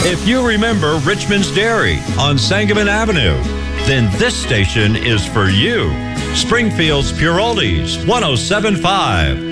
If you remember Richmond's Dairy on Sangamon Avenue, then this station is for you. Springfield's Pure Oldies 107.5.